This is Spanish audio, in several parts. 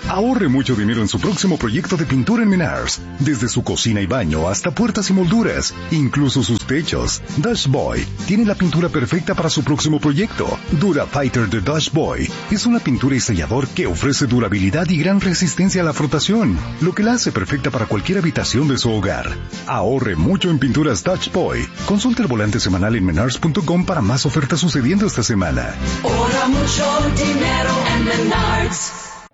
Ahorre mucho dinero en su próximo proyecto de pintura en Menards. Desde su cocina y baño hasta puertas y molduras, incluso sus techos. Dutch Boy tiene la pintura perfecta para su próximo proyecto. Dura Fighter de Dutch Boy es una pintura y sellador que ofrece durabilidad y gran resistencia a la frotación, lo que la hace perfecta para cualquier habitación de su hogar. Ahorre mucho en pinturas Dutch Boy. Consulte el volante semanal en menards.com para más ofertas sucediendo esta semana. Ahorra mucho dinero en Menards.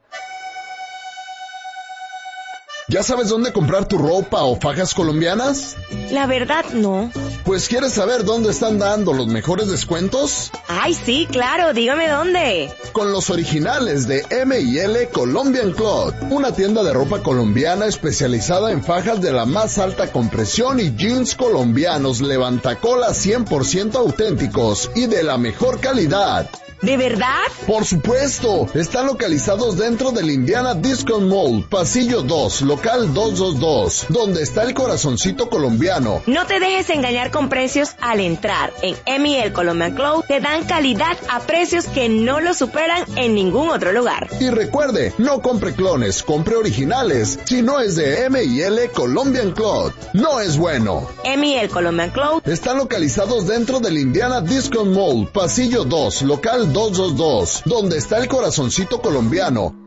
¿Ya sabes dónde comprar tu ropa o fajas colombianas? La verdad, no. Pues, ¿quieres saber dónde están dando los mejores descuentos? Ay, sí, claro, dígame dónde. Con los originales de M&L Colombian Cloth, una tienda de ropa colombiana especializada en fajas de la más alta compresión y jeans colombianos levantacolas 100% auténticos y de la mejor calidad. ¿De verdad? Por supuesto, están localizados dentro del Indiana Discount Mall, pasillo 2, local 222, donde está el corazoncito colombiano. No te dejes engañar con precios al entrar. En M&L Colombian Cloth te dan calidad a precios que no lo superan en ningún otro lugar. Y recuerde, no compre clones, compre originales. Si no es de M&L Colombian Cloth, no es bueno. M&L Colombian Cloth están localizados dentro del Indiana Discount Mall, pasillo 2, local 222, donde está el corazoncito colombiano.